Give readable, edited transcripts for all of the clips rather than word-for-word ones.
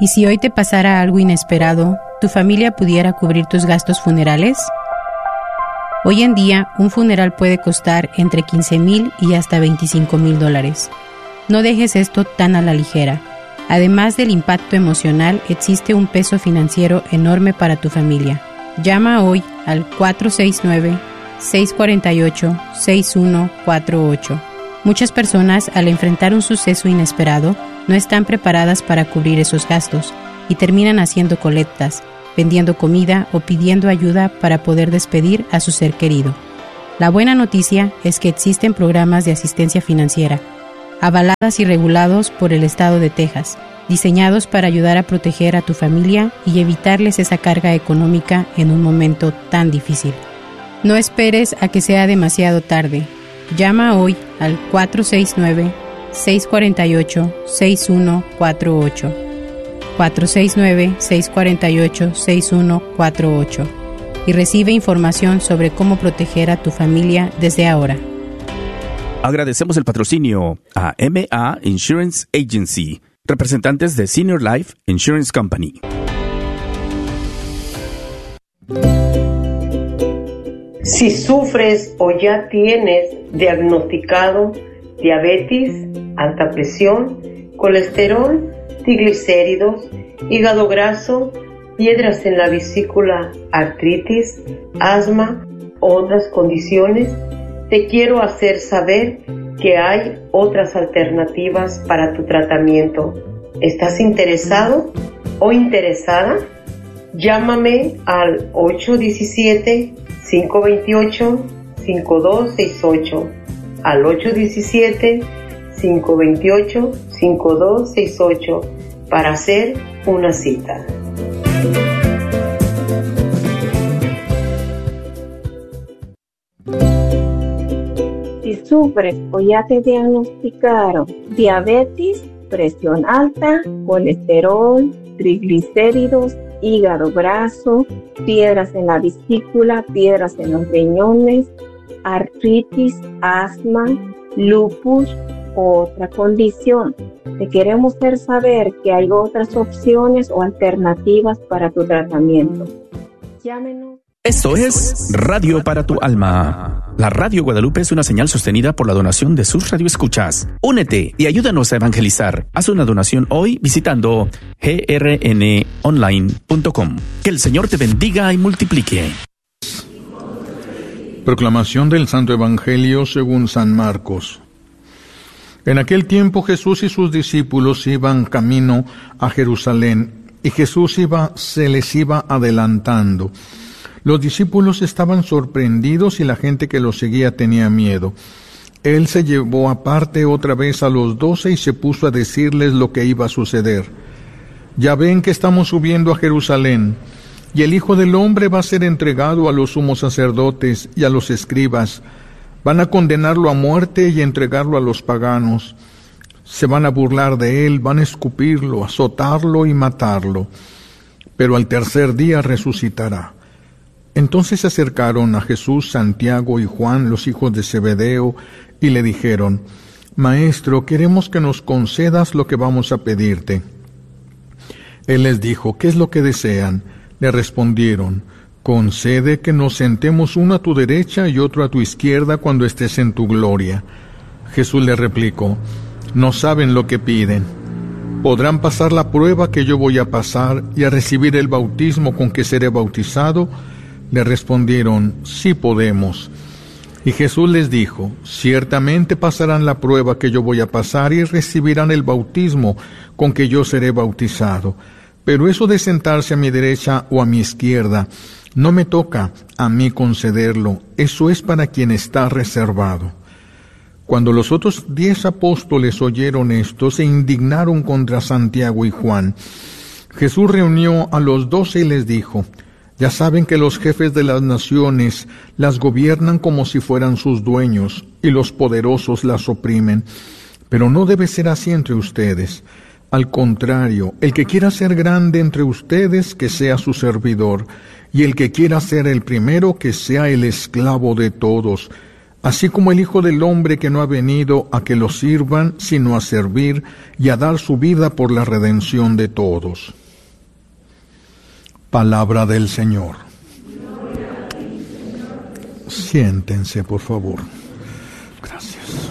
¿Y si hoy te pasara algo inesperado, tu familia pudiera cubrir tus gastos funerales? Hoy en día, un funeral puede costar entre $15,000 y hasta $25,000. No dejes esto tan a la ligera. Además del impacto emocional, existe un peso financiero enorme para tu familia. Llama hoy al 469-648-6148. Muchas personas, al enfrentar un suceso inesperado, no están preparadas para cubrir esos gastos y terminan haciendo colectas, vendiendo comida o pidiendo ayuda para poder despedir a su ser querido. La buena noticia es que existen programas de asistencia financiera, avaladas y regulados por el estado de Texas, diseñados para ayudar a proteger a tu familia y evitarles esa carga económica en un momento tan difícil. No esperes a que sea demasiado tarde. Llama hoy al 469-648-6148. 469-648-6148 y recibe información sobre cómo proteger a tu familia desde ahora. Agradecemos el patrocinio a MA Insurance Agency, representantes de Senior Life Insurance Company. Si sufres o ya tienes diagnosticado diabetes, alta presión, colesterol, triglicéridos, hígado graso, piedras en la vesícula, artritis, asma o otras condiciones, te quiero hacer saber que hay otras alternativas para tu tratamiento. ¿Estás interesado o interesada? Llámame al 817-528-5268, al 817-528-5268 para hacer una cita. Si sufres o ya te diagnosticaron diabetes, presión alta, colesterol, triglicéridos, hígado graso, piedras en la vesícula, piedras en los riñones, artritis, asma, lupus o otra condición, te queremos hacer saber que hay otras opciones o alternativas para tu tratamiento. Llámenos. Esto es Radio para tu Alma. La Radio Guadalupe es una señal sostenida por la donación de sus radioescuchas. Únete y ayúdanos a evangelizar. Haz una donación hoy visitando grnonline.com. Que el Señor te bendiga y multiplique. Proclamación del Santo Evangelio según San Marcos. En aquel tiempo Jesús y sus discípulos iban camino a Jerusalén, y Jesús se les iba adelantando. Los discípulos estaban sorprendidos y la gente que los seguía tenía miedo. Él se llevó aparte otra vez a los 12 y se puso a decirles lo que iba a suceder. Ya ven que estamos subiendo a Jerusalén, y el Hijo del Hombre va a ser entregado a los sumos sacerdotes y a los escribas. Van a condenarlo a muerte y entregarlo a los paganos. Se van a burlar de él, van a escupirlo, azotarlo y matarlo. Pero al tercer día resucitará. Entonces se acercaron a Jesús Santiago y Juan, los hijos de Zebedeo, y le dijeron: Maestro, queremos que nos concedas lo que vamos a pedirte. Él les dijo: ¿Qué es lo que desean? Le respondieron: Concede que nos sentemos uno a tu derecha y otro a tu izquierda cuando estés en tu gloria. Jesús le replicó: No saben lo que piden. ¿Podrán pasar la prueba que yo voy a pasar y a recibir el bautismo con que seré bautizado? Le respondieron: Sí podemos. Y Jesús les dijo: Ciertamente pasarán la prueba que yo voy a pasar y recibirán el bautismo con que yo seré bautizado. Pero eso de sentarse a mi derecha o a mi izquierda, no me toca a mí concederlo. Eso es para quien está reservado. Cuando los otros 10 apóstoles oyeron esto, se indignaron contra Santiago y Juan. Jesús reunió a los 12 y les dijo: Ya saben que los jefes de las naciones las gobiernan como si fueran sus dueños, y los poderosos las oprimen. Pero no debe ser así entre ustedes. Al contrario, el que quiera ser grande entre ustedes, que sea su servidor, y el que quiera ser el primero, que sea el esclavo de todos. así como el Hijo del Hombre, que no ha venido a que lo sirvan, sino a servir y a dar su vida por la redención de todos. Palabra del Señor. Siéntense, por favor. Gracias.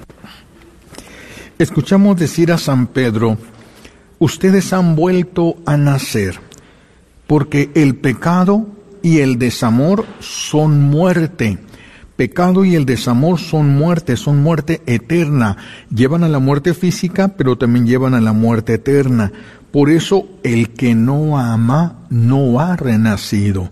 Escuchamos decir a San Pedro: ustedes han vuelto a nacer, porque el pecado y el desamor son muerte. Pecado y el desamor son muerte eterna. Llevan a la muerte física, pero también llevan a la muerte eterna. Por eso el que no ama no ha renacido.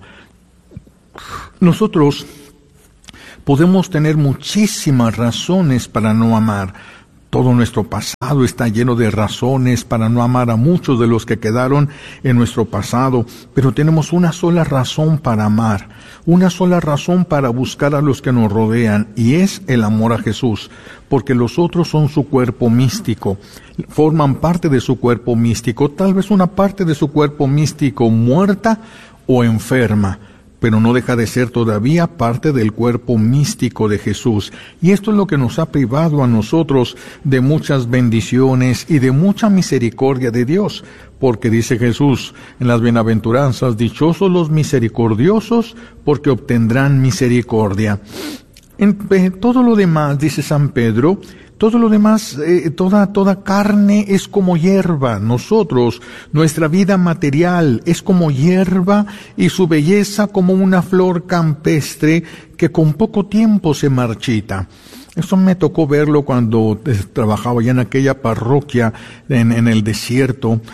Nosotros podemos tener muchísimas razones para no amar. Todo nuestro pasado está lleno de razones para no amar a muchos de los que quedaron en nuestro pasado, pero tenemos una sola razón para amar, una sola razón para buscar a los que nos rodean, y es el amor a Jesús, porque los otros son su cuerpo místico, forman parte de su cuerpo místico, tal vez una parte de su cuerpo místico muerta o enferma, pero no deja de ser todavía parte del cuerpo místico de Jesús. Y esto es lo que nos ha privado a nosotros de muchas bendiciones y de mucha misericordia de Dios, porque dice Jesús en las bienaventuranzas: dichosos los misericordiosos, porque obtendrán misericordia. En todo lo demás, dice San Pedro, todo lo demás, toda carne es como hierba. Nosotros, nuestra vida material es como hierba y su belleza como una flor campestre que con poco tiempo se marchita. Eso me tocó verlo cuando trabajaba ya en aquella parroquia en el desierto,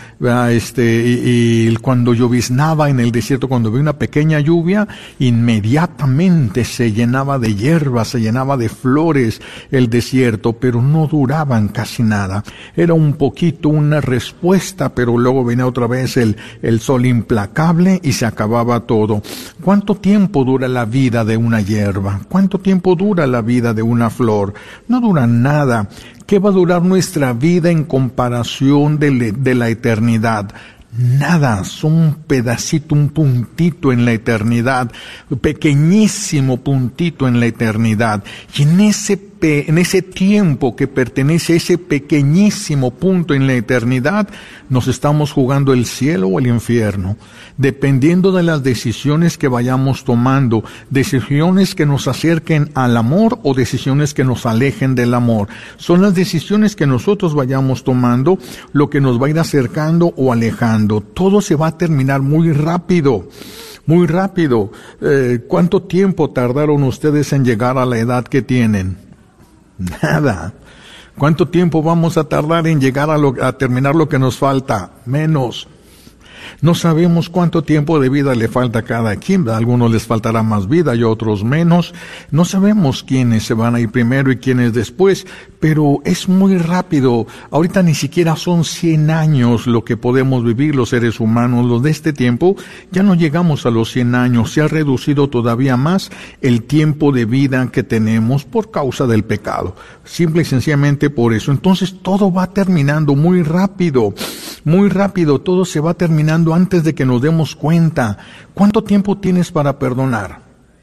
y cuando lloviznaba en el desierto, cuando había una pequeña lluvia, inmediatamente se llenaba de hierba, se llenaba de flores el desierto, pero no duraban casi nada. Era un poquito una respuesta, pero luego venía otra vez el sol implacable y se acababa todo. ¿Cuánto tiempo dura la vida de una hierba? ¿Cuánto tiempo dura la vida de una flor? No dura nada. ¿Qué va a durar nuestra vida en comparación de la eternidad? Nada, son un pedacito, un puntito en la eternidad, pequeñísimo puntito en la eternidad. Y en ese tiempo que pertenece a ese pequeñísimo punto en la eternidad, nos estamos jugando el cielo o el infierno, dependiendo de las decisiones que vayamos tomando, decisiones que nos acerquen al amor o decisiones que nos alejen del amor. Son las decisiones que nosotros vayamos tomando lo que nos va a ir acercando o alejando. Todo se va a terminar muy rápido. Muy rápido. ¿Cuánto tiempo tardaron ustedes en llegar a la edad que tienen? Nada. ¿Cuánto tiempo vamos a tardar en llegar a terminar lo que nos falta? Menos. No sabemos cuánto tiempo de vida le falta a cada quien. A algunos les faltará más vida y a otros menos. No sabemos quiénes se van a ir primero y quiénes después, pero es muy rápido. Ahorita ni siquiera son 100 años lo que podemos vivir los seres humanos. Los de este tiempo ya no llegamos a los 100 años. Se ha reducido todavía más el tiempo de vida que tenemos por causa del pecado. Simple y sencillamente por eso. Entonces todo va terminando muy rápido. Muy rápido, todo se va terminando antes de que nos demos cuenta. ¿Cuánto tiempo tienes para perdonar?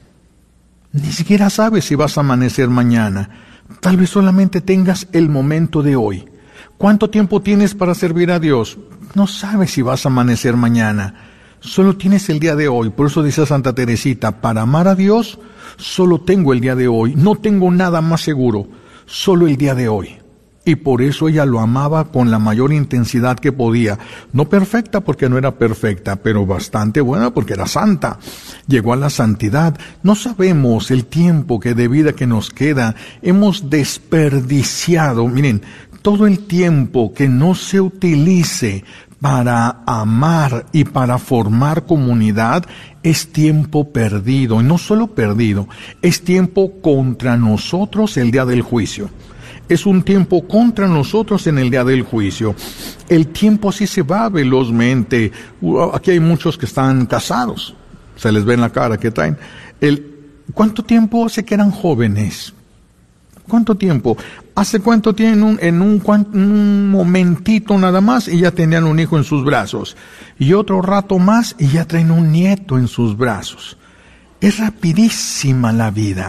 Ni siquiera sabes si vas a amanecer mañana. Tal vez solamente tengas el momento de hoy. ¿Cuánto tiempo tienes para servir a Dios? No sabes si vas a amanecer mañana. Solo tienes el día de hoy. Por eso dice Santa Teresita: para amar a Dios, solo tengo el día de hoy. No tengo nada más seguro. Solo el día de hoy. Y por eso ella lo amaba con la mayor intensidad que podía. No perfecta porque no era perfecta, pero bastante buena porque era santa. Llegó a la santidad. No sabemos el tiempo de vida que nos queda. Hemos desperdiciado, miren, todo el tiempo que no se utilice para amar y para formar comunidad es tiempo perdido. Y no solo perdido, es tiempo contra nosotros el día del juicio. Es un tiempo contra nosotros en el día del juicio. El tiempo así se va velozmente. Aquí hay muchos que están casados. Se les ve en la cara que traen. ¿Cuánto tiempo hace que eran jóvenes? ¿Cuánto tiempo? ¿Hace cuánto tienen en un momentito nada más y ya tenían un hijo en sus brazos? Y otro rato más y ya traen un nieto en sus brazos. Es rapidísima la vida.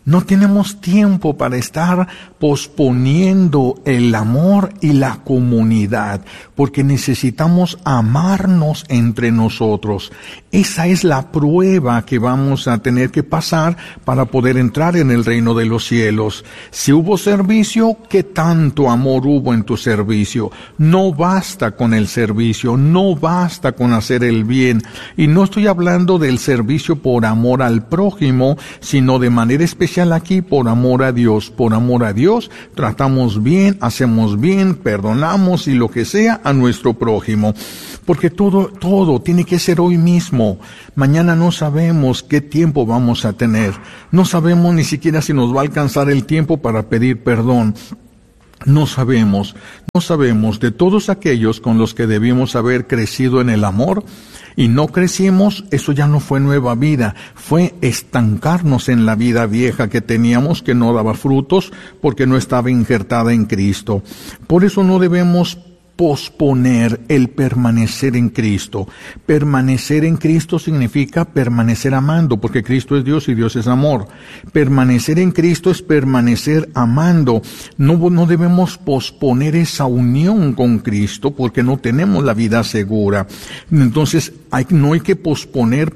No tenemos tiempo para estar posponiendo el amor y la comunidad, porque necesitamos amarnos entre nosotros. Esa es la prueba que vamos a tener que pasar para poder entrar en el reino de los cielos. Si hubo servicio, ¿qué tanto amor hubo en tu servicio? No basta con el servicio, no basta con hacer el bien. Y no estoy hablando del servicio por amor al prójimo, sino de manera especial aquí por amor a Dios. Por amor a Dios, tratamos bien, hacemos bien, perdonamos y lo que sea a nuestro prójimo. Porque todo tiene que ser hoy mismo. Mañana no sabemos qué tiempo vamos a tener. No sabemos ni siquiera si nos va a alcanzar el tiempo para pedir perdón. No sabemos de todos aquellos con los que debimos haber crecido en el amor y no crecimos. Eso ya no fue nueva vida, fue estancarnos en la vida vieja que teníamos, que no daba frutos porque no estaba injertada en Cristo. Por eso no debemos posponer el permanecer en Cristo. Permanecer en Cristo significa permanecer amando, porque Cristo es Dios y Dios es amor. Permanecer en Cristo es permanecer amando. No debemos posponer esa unión con Cristo porque no tenemos la vida segura. Entonces, no hay que posponer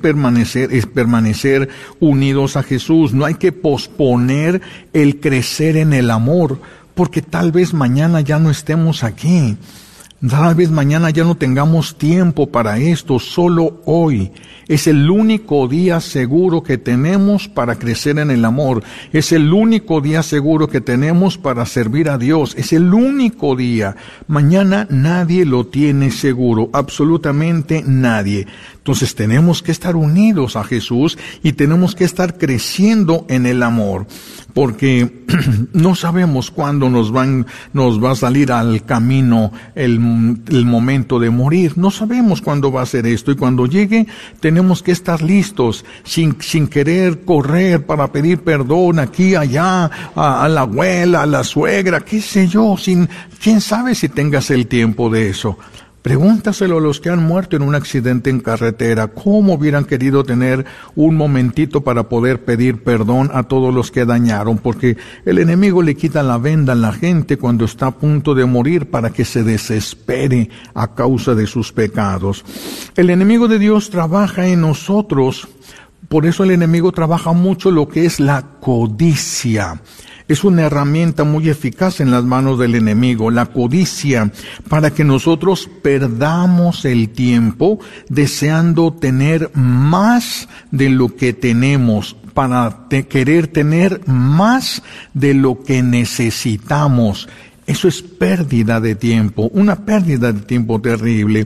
permanecer unidos a Jesús. No hay que posponer el crecer en el amor, porque tal vez mañana ya no estemos aquí. Tal vez mañana ya no tengamos tiempo para esto. Solo hoy es el único día seguro que tenemos para crecer en el amor. Es el único día seguro que tenemos para servir a Dios. Es el único día. Mañana nadie lo tiene seguro, absolutamente nadie. Entonces tenemos que estar unidos a Jesús y tenemos que estar creciendo en el amor, porque no sabemos cuándo nos va a salir al camino el momento de morir. No sabemos cuándo va a ser esto, y cuando llegue tenemos que estar listos, sin querer correr para pedir perdón aquí, allá, a la abuela, a la suegra, qué sé yo, quién sabe si tengas el tiempo de eso. Pregúntaselo a los que han muerto en un accidente en carretera. ¿Cómo hubieran querido tener un momentito para poder pedir perdón a todos los que dañaron? Porque el enemigo le quita la venda a la gente cuando está a punto de morir para que se desespere a causa de sus pecados. El enemigo de Dios trabaja en nosotros. Por eso el enemigo trabaja mucho lo que es la codicia. Es una herramienta muy eficaz en las manos del enemigo, la codicia, para que nosotros perdamos el tiempo deseando tener más de lo que tenemos, para querer tener más de lo que necesitamos. Eso es pérdida de tiempo, una pérdida de tiempo terrible.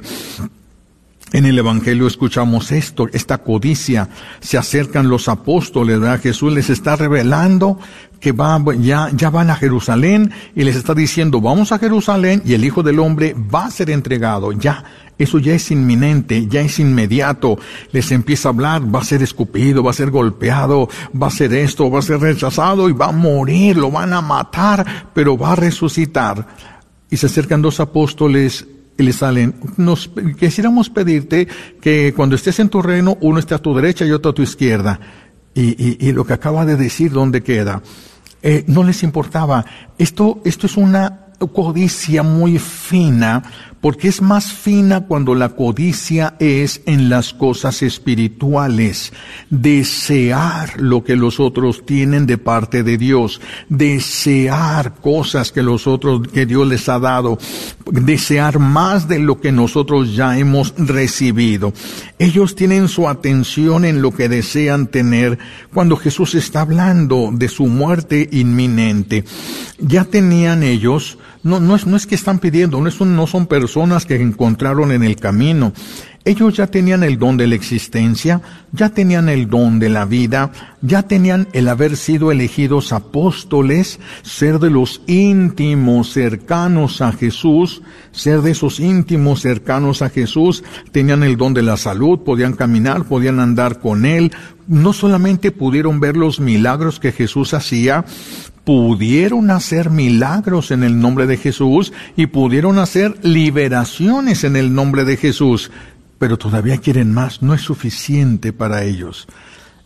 En el Evangelio escuchamos esta codicia. Se acercan los apóstoles, ¿verdad? Jesús les está revelando que ya van a Jerusalén y les está diciendo, vamos a Jerusalén y el Hijo del Hombre va a ser entregado. Eso ya es inminente, ya es inmediato. Les empieza a hablar, va a ser escupido, va a ser golpeado, va a ser esto, va a ser rechazado y va a morir, lo van a matar, pero va a resucitar. Y se acercan dos apóstoles y le salen, quisiéramos pedirte que cuando estés en tu reino, uno esté a tu derecha y otro a tu izquierda. Y lo que acaba de decir, ¿dónde queda? No les importaba. Esto es una codicia muy fina, porque es más fina cuando la codicia es en las cosas espirituales. Desear lo que los otros tienen de parte de Dios. Desear cosas que Dios les ha dado. Desear más de lo que nosotros ya hemos recibido. Ellos tienen su atención en lo que desean tener cuando Jesús está hablando de su muerte inminente. Ya tenían ellos, no es que están pidiendo, no son personas que encontraron en el camino. Ellos ya tenían el don de la existencia, ya tenían el don de la vida, ya tenían el haber sido elegidos apóstoles, ser de los íntimos cercanos a Jesús, ser de esos íntimos cercanos a Jesús. Tenían el don de la salud, podían caminar, podían andar con Él. No solamente pudieron ver los milagros que Jesús hacía, pudieron hacer milagros en el nombre de Jesús y pudieron hacer liberaciones en el nombre de Jesús. Pero todavía quieren más, no es suficiente para ellos.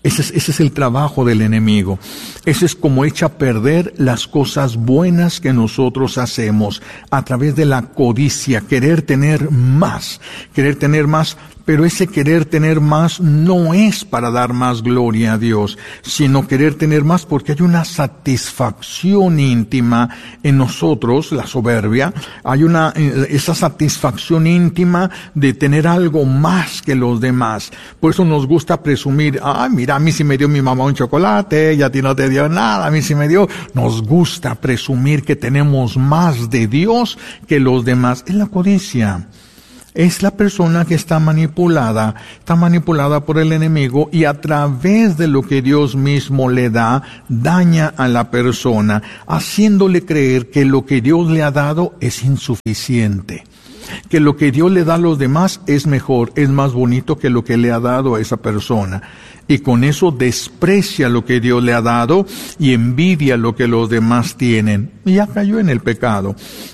Ese es el trabajo del enemigo. Ese es como echa a perder las cosas buenas que nosotros hacemos a través de la codicia, querer tener más, pero ese querer tener más no es para dar más gloria a Dios, sino querer tener más porque hay una satisfacción íntima en nosotros, la soberbia, esa satisfacción íntima de tener algo más que los demás. Por eso nos gusta presumir, mira, a mí sí me dio mi mamá un chocolate, y a ti no te dio nada, a mí sí me dio. Nos gusta presumir que tenemos más de Dios que los demás. Es la codicia. Es la persona que está manipulada por el enemigo y a través de lo que Dios mismo le da, daña a la persona, haciéndole creer que lo que Dios le ha dado es insuficiente, que lo que Dios le da a los demás es mejor, es más bonito que lo que le ha dado a esa persona. Y con eso desprecia lo que Dios le ha dado y envidia lo que los demás tienen. Y ya cayó en el pecado.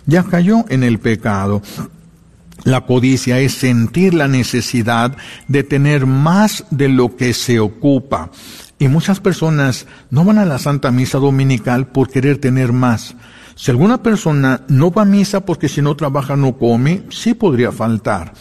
La codicia es sentir la necesidad de tener más de lo que se ocupa. Y muchas personas no van a la Santa Misa Dominical por querer tener más. Si alguna persona no va a misa porque si no trabaja no come, sí podría faltar.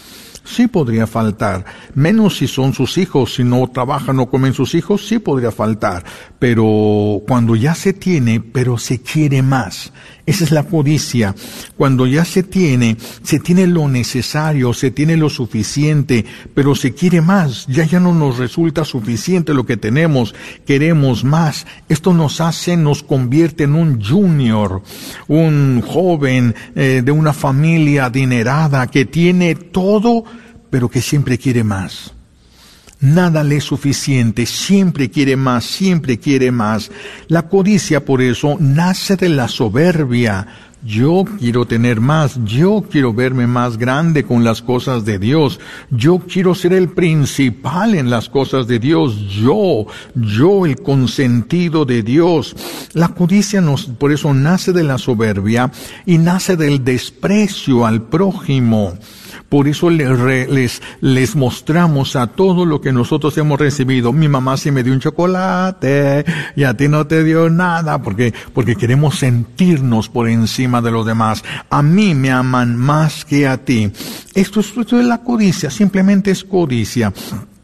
Menos si son sus hijos, si no trabajan no comen sus hijos, sí podría faltar. Pero cuando ya se tiene, pero se quiere más. Esa es la codicia. Cuando ya se tiene lo necesario, se tiene lo suficiente, pero se quiere más. Ya no nos resulta suficiente lo que tenemos, queremos más. Esto nos convierte en un junior, un joven de una familia adinerada que tiene todo, pero que siempre quiere más. Nada le es suficiente, siempre quiere más. La codicia, por eso, nace de la soberbia. Yo quiero tener más, yo quiero verme más grande con las cosas de Dios, yo quiero ser el principal en las cosas de Dios, yo el consentido de Dios. La codicia por eso nace de la soberbia y nace del desprecio al prójimo. Por eso les mostramos a todo lo que nosotros hemos recibido. Mi mamá sí me dio un chocolate y a ti no te dio nada, porque queremos sentirnos por encima de los demás. A mí me aman más que a ti. Esto es la codicia, simplemente es codicia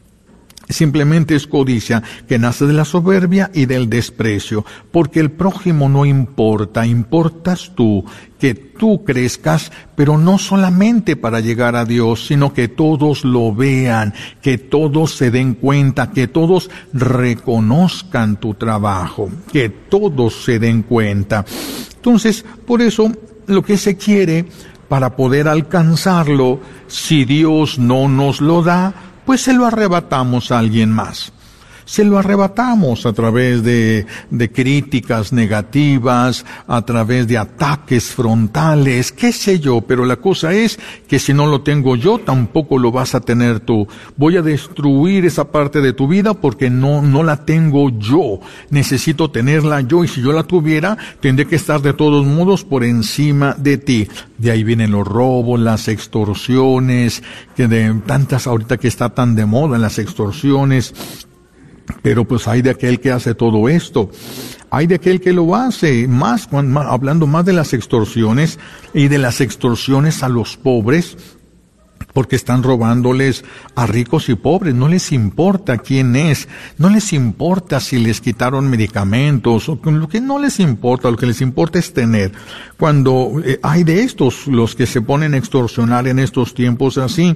que nace de la soberbia y del desprecio, porque el prójimo no importa, importas tú, que tú crezcas, pero no solamente para llegar a Dios, sino que todos lo vean, que todos se den cuenta, que todos reconozcan tu trabajo, que todos se den cuenta. Entonces, por eso, lo que se quiere, para poder alcanzarlo, si Dios no nos lo da, pues se lo arrebatamos a alguien más. Se lo arrebatamos a través de críticas negativas, a través de ataques frontales, qué sé yo, pero la cosa es que si no lo tengo yo, tampoco lo vas a tener tú. Voy a destruir esa parte de tu vida porque no la tengo yo. Necesito tenerla yo, y si yo la tuviera, tendré que estar de todos modos por encima de ti. De ahí vienen los robos, las extorsiones, que de tantas ahorita que está tan de moda las extorsiones. Pero pues hay de aquel que hace todo esto, hay de aquel que lo hace, hablando más de las extorsiones y de las extorsiones a los pobres, porque están robándoles a ricos y pobres. No les importa quién es, no les importa si les quitaron medicamentos, lo que no les importa, lo que les importa es tener. Cuando hay de estos, los que se ponen a extorsionar en estos tiempos así,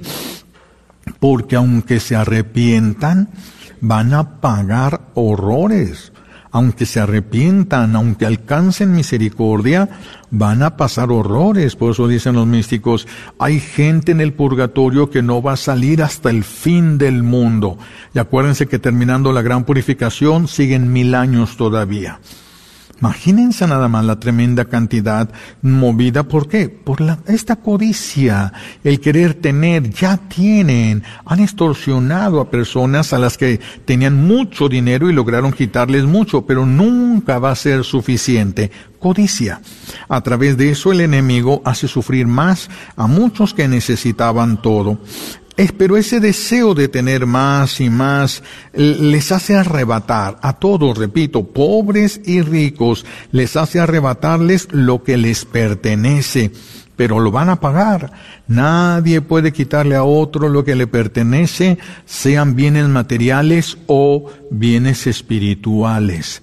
porque aunque se arrepientan, van a pagar horrores. Aunque se arrepientan, aunque alcancen misericordia, van a pasar horrores. Por eso dicen los místicos, hay gente en el purgatorio que no va a salir hasta el fin del mundo. Y acuérdense que terminando la gran purificación, siguen 1000 años todavía. Imagínense nada más la tremenda cantidad movida. ¿Por qué? Por esta codicia, el querer tener. Ya tienen, han extorsionado a personas a las que tenían mucho dinero y lograron quitarles mucho, pero nunca va a ser suficiente. Codicia. A través de eso el enemigo hace sufrir más a muchos que necesitaban todo. Pero ese deseo de tener más y más les hace arrebatar a todos, repito, pobres y ricos, les hace arrebatarles lo que les pertenece, pero lo van a pagar. Nadie puede quitarle a otro lo que le pertenece, sean bienes materiales o bienes espirituales.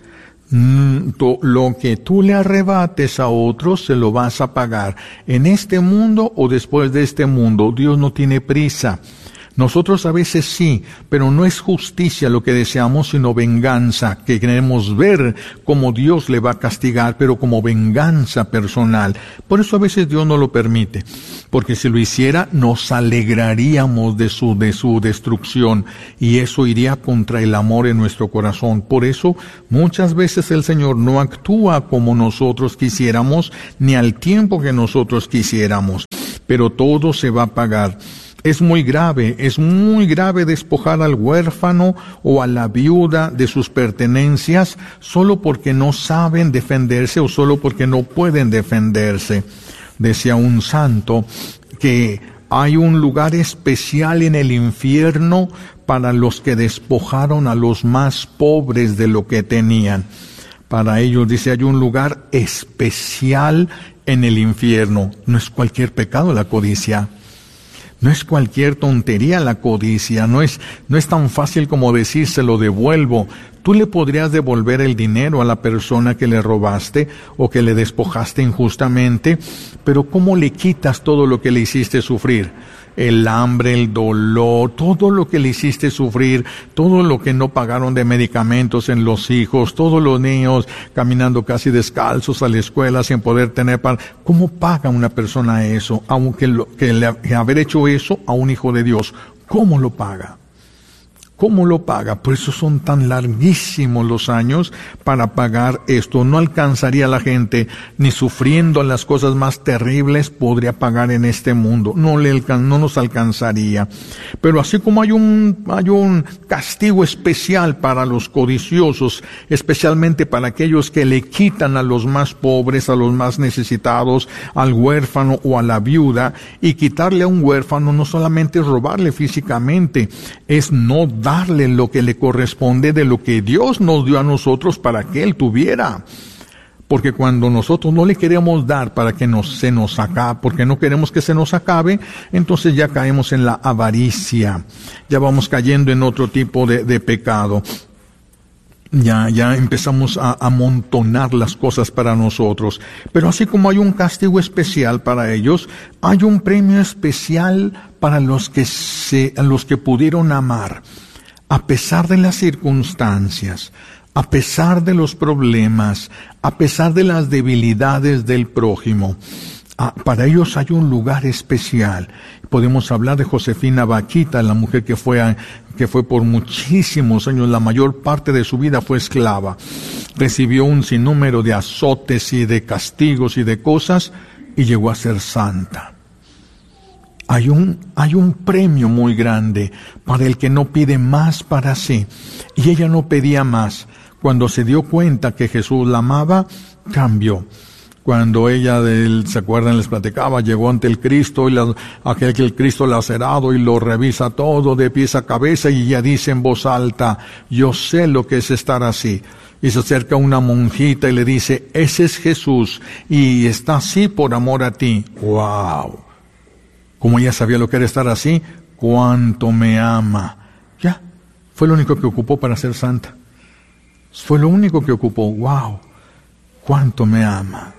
Lo que tú le arrebates a otros se lo vas a pagar en este mundo o después de este mundo. Dios no tiene prisa. Nosotros a veces sí, pero no es justicia lo que deseamos, sino venganza, que queremos ver cómo Dios le va a castigar, pero como venganza personal. Por eso a veces Dios no lo permite, porque si lo hiciera nos alegraríamos de su destrucción, y eso iría contra el amor en nuestro corazón. Por eso muchas veces el Señor no actúa como nosotros quisiéramos, ni al tiempo que nosotros quisiéramos, pero todo se va a pagar. Es muy grave despojar al huérfano o a la viuda de sus pertenencias solo porque no saben defenderse o solo porque no pueden defenderse. Decía un santo que hay un lugar especial en el infierno para los que despojaron a los más pobres de lo que tenían. Para ellos, dice, hay un lugar especial en el infierno. No es cualquier pecado la codicia. No es cualquier tontería la codicia, no es tan fácil como decir se lo devuelvo. Tú le podrías devolver el dinero a la persona que le robaste o que le despojaste injustamente, pero ¿cómo le quitas todo lo que le hiciste sufrir? El hambre, el dolor, todo lo que le hiciste sufrir, todo lo que no pagaron de medicamentos en los hijos, todos los niños caminando casi descalzos a la escuela sin poder tener pan. ¿Cómo paga una persona eso? Aunque que haber hecho eso a un hijo de Dios, ¿cómo lo paga? ¿Cómo lo paga? Por eso son tan larguísimos los años para pagar esto. No alcanzaría la gente, ni sufriendo las cosas más terribles, podría pagar en este mundo. No nos alcanzaría. Pero así como hay un castigo especial para los codiciosos, especialmente para aquellos que le quitan a los más pobres, a los más necesitados, al huérfano o a la viuda, y quitarle a un huérfano no solamente es robarle físicamente, es no darle lo que le corresponde de lo que Dios nos dio a nosotros para que Él tuviera. Porque cuando nosotros no le queremos dar para que se nos acabe, porque no queremos que se nos acabe, entonces ya caemos en la avaricia, ya vamos cayendo en otro tipo de pecado. Ya empezamos a amontonar las cosas para nosotros. Pero así como hay un castigo especial para ellos, hay un premio especial para los que pudieron amar. A pesar de las circunstancias, a pesar de los problemas, a pesar de las debilidades del prójimo, para ellos hay un lugar especial. Podemos hablar de Josefina Vaquita, la mujer que fue por muchísimos años, la mayor parte de su vida fue esclava. Recibió un sinnúmero de azotes y de castigos y de cosas, y llegó a ser santa. Hay un premio muy grande para el que no pide más para sí. Y ella no pedía más. Cuando se dio cuenta que Jesús la amaba, cambió. Cuando ella, ¿se acuerdan? Les platicaba, llegó ante el Cristo, y aquel que el Cristo lacerado, y lo revisa todo de pies a cabeza, y ella dice en voz alta, yo sé lo que es estar así. Y se acerca una monjita y le dice, ese es Jesús, y está así por amor a ti. ¡Wow! Como ella sabía lo que era estar así, cuánto me ama. Ya, fue lo único que ocupó para ser santa. Fue lo único que ocupó. ¡Wow! Cuánto me ama.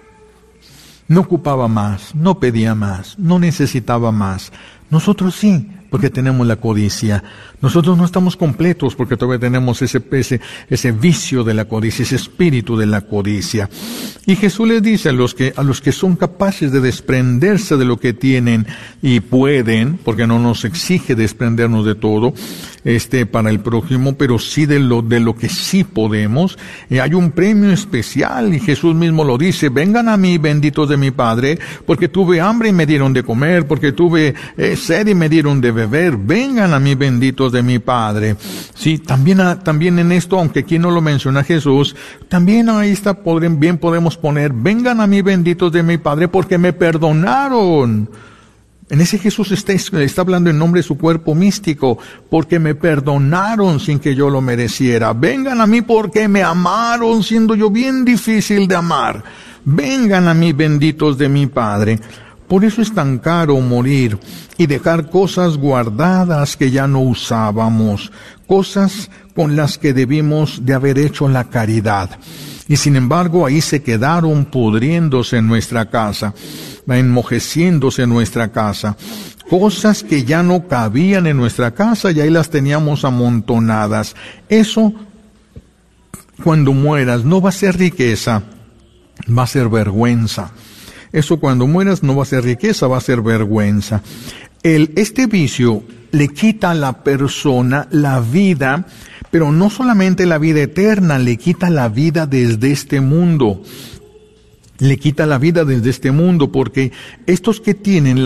No ocupaba más, no pedía más, no necesitaba más. Nosotros sí, porque tenemos la codicia. Nosotros no estamos completos porque todavía tenemos ese vicio de la codicia, ese espíritu de la codicia. Y Jesús les dice a los que son capaces de desprenderse de lo que tienen y pueden, porque no nos exige desprendernos de todo, para el prójimo, pero sí de lo que sí podemos. Hay un premio especial, y Jesús mismo lo dice, vengan a mí, benditos de mi Padre, porque tuve hambre y me dieron de comer, porque tuve sed y me dieron de beber, vengan a mí, benditos de mi Padre. Sí, también en esto, aunque aquí no lo menciona Jesús, también ahí está, bien podemos poner, vengan a mí, benditos de mi Padre, porque me perdonaron. En ese Jesús está hablando en nombre de su cuerpo místico, porque me perdonaron sin que yo lo mereciera. Vengan a mí porque me amaron, siendo yo bien difícil de amar. Vengan a mí, benditos de mi Padre. Por eso es tan caro morir y dejar cosas guardadas que ya no usábamos, cosas con las que debimos de haber hecho la caridad. Y sin embargo, ahí se quedaron pudriéndose en nuestra casa, enmojeciéndose en nuestra casa. Cosas que ya no cabían en nuestra casa y ahí las teníamos amontonadas. Eso, cuando mueras, no va a ser riqueza, va a ser vergüenza. Eso cuando mueras no va a ser riqueza, va a ser vergüenza. Este vicio le quita a la persona la vida, pero no solamente la vida eterna, le quita la vida desde este mundo. Le quita la vida desde este mundo, porque estos que tienen